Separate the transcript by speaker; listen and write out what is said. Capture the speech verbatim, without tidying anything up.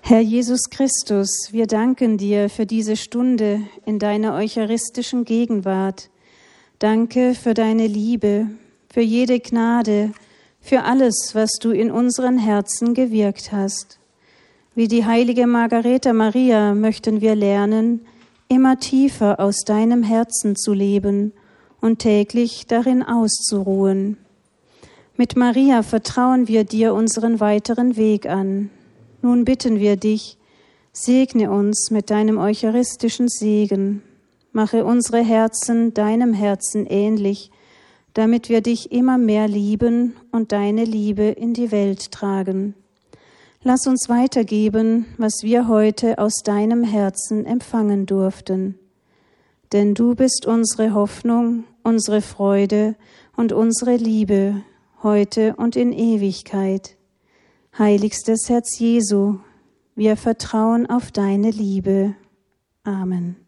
Speaker 1: Herr Jesus Christus, wir danken dir für diese Stunde in deiner eucharistischen Gegenwart. Danke für deine Liebe, für jede Gnade, für alles, was du in unseren Herzen gewirkt hast. Wie die heilige Margaretha Maria möchten wir lernen, immer tiefer aus deinem Herzen zu leben und täglich darin auszuruhen. Mit Maria vertrauen wir dir unseren weiteren Weg an. Nun bitten wir dich, segne uns mit deinem eucharistischen Segen, mache unsere Herzen deinem Herzen ähnlich, damit wir dich immer mehr lieben und deine Liebe in die Welt tragen. Lass uns weitergeben, was wir heute aus deinem Herzen empfangen durften. Denn du bist unsere Hoffnung, unsere Freude und unsere Liebe, heute und in Ewigkeit. Heiligstes Herz Jesu, wir vertrauen auf deine Liebe. Amen.